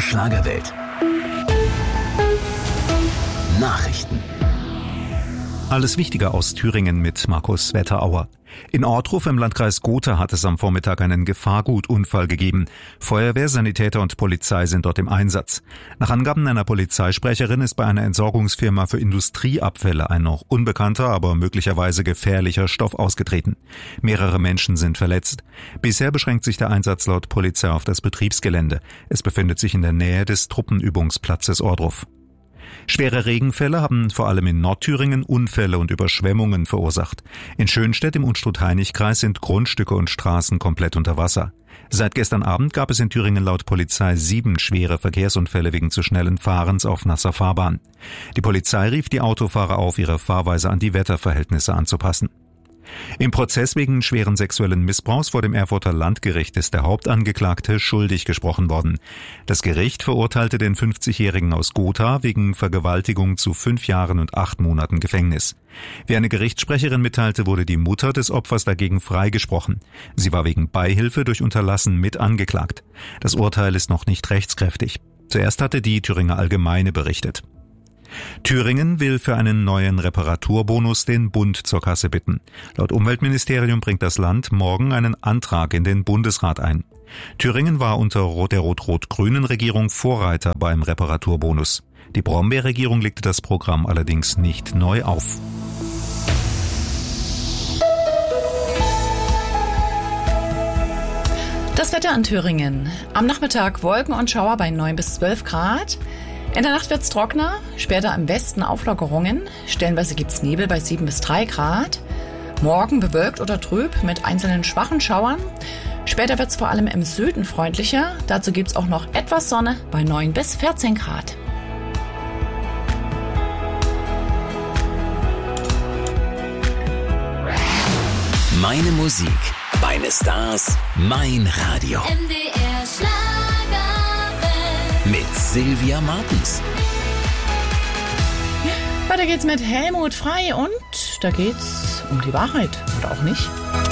Schlagerwelt. Nachrichten. Alles Wichtige aus Thüringen mit Markus Wetterauer. In Ortruf im Landkreis Gotha hat es am Vormittag einen Gefahrgutunfall gegeben. Feuerwehr, Sanitäter und Polizei sind dort im Einsatz. Nach Angaben einer Polizeisprecherin ist bei einer Entsorgungsfirma für Industrieabfälle ein noch unbekannter, aber möglicherweise gefährlicher Stoff ausgetreten. Mehrere Menschen sind verletzt. Bisher beschränkt sich der Einsatz laut Polizei auf das Betriebsgelände. Es befindet sich in der Nähe des Truppenübungsplatzes Ohrdruf. Schwere Regenfälle haben vor allem in Nordthüringen Unfälle und Überschwemmungen verursacht. In Schönstedt im Unstrut-Hainich-Kreis sind Grundstücke und Straßen komplett unter Wasser. Seit gestern Abend gab es in Thüringen laut Polizei 7 schwere Verkehrsunfälle wegen zu schnellen Fahrens auf nasser Fahrbahn. Die Polizei rief die Autofahrer auf, ihre Fahrweise an die Wetterverhältnisse anzupassen. Im Prozess wegen schweren sexuellen Missbrauchs vor dem Erfurter Landgericht ist der Hauptangeklagte schuldig gesprochen worden. Das Gericht verurteilte den 50-Jährigen aus Gotha wegen Vergewaltigung zu 5 Jahren und 8 Monaten Gefängnis. Wie eine Gerichtssprecherin mitteilte, wurde die Mutter des Opfers dagegen freigesprochen. Sie war wegen Beihilfe durch Unterlassen mit angeklagt. Das Urteil ist noch nicht rechtskräftig. Zuerst hatte die Thüringer Allgemeine berichtet. Thüringen will für einen neuen Reparaturbonus den Bund zur Kasse bitten. Laut Umweltministerium bringt das Land morgen einen Antrag in den Bundesrat ein. Thüringen war unter der rot-rot-grünen Regierung Vorreiter beim Reparaturbonus. Die Brombeer-Regierung legte das Programm allerdings nicht neu auf. Das Wetter in Thüringen. Am Nachmittag Wolken und Schauer bei 9 bis 12 Grad. In der Nacht wird's trockener, später im Westen Auflockerungen. Stellenweise gibt's Nebel bei 7 bis 3 Grad. Morgen bewölkt oder trüb mit einzelnen schwachen Schauern. Später wird's vor allem im Süden freundlicher. Dazu gibt's auch noch etwas Sonne bei 9 bis 14 Grad. Meine Musik, meine Stars, mein Radio. MDR Schlagerwelt. Mit Sylvia Martens. Weiter geht's mit Helmut Frei und da geht's um die Wahrheit oder auch nicht.